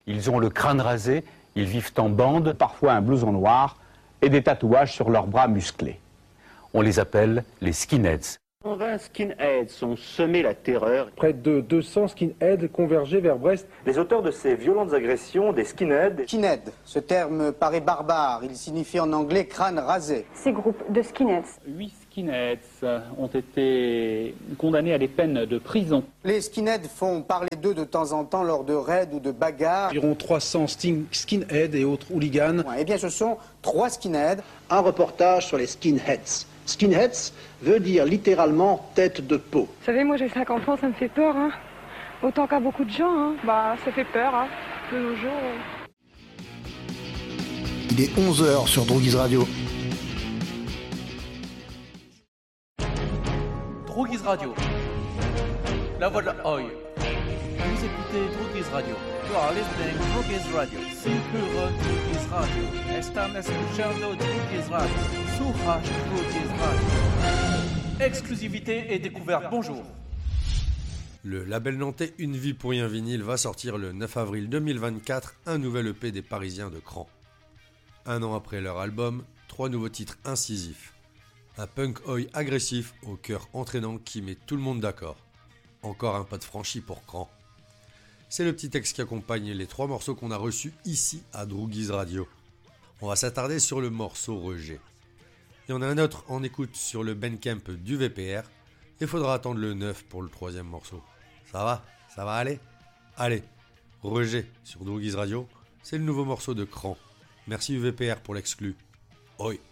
Ils ont le crâne rasé, ils vivent en bande, parfois un blouson noir et des tatouages sur leurs bras musclés. on les appelle les skinheads. 120 skinheads ont semé la terreur. Près de 200 skinheads convergeaient vers Brest. Les auteurs de ces violentes agressions, des skinheads. Skinhead, ce terme paraît barbare, il signifie en anglais crâne rasé. Ces groupes de skinheads. 8 skinheads ont été condamnés à des peines de prison. Les skinheads font parler d'eux de temps en temps lors de raids ou de bagarres. Environ 300 skinheads et autres hooligans. Eh bien, ce sont 3 skinheads. Un reportage sur les skinheads. Skinheads veut dire littéralement tête de peau. Vous savez, moi j'ai 50 ans, ça me fait peur, hein. Autant qu'à beaucoup de gens, hein. Bah, ça fait peur, hein, de nos jours. Il est 11h sur Droguise Radio. Droguise Radio. La voix de la Oi. Vous écoutez Droguise Radio. You are listening Droguise Radio. Sí, puro Droguise Radio. Están escuchando Droguise Radio. Surrage Droguise Radio. Exclusivité et découverte. Bonjour. Le label nantais Une vie pour rien vinyle va sortir le 9 avril 2024 un nouvel EP des Parisiens de Cran. Un an après leur album, 3 nouveaux titres incisifs. Un punk oi agressif au cœur entraînant qui met tout le monde d'accord. Encore un pas de franchi pour Cran. C'est le petit texte qui accompagne les 3 morceaux qu'on a reçus ici à Droguise Radio. On va s'attarder sur le morceau Rejet. Il y en a un autre en écoute sur le Bandcamp du VPR. Il faudra attendre le 9 pour le 3e morceau. Ça va aller? Allez, Rejet sur Droguise Radio, c'est le nouveau morceau de Cran. Merci UVPR pour l'exclu. Oi.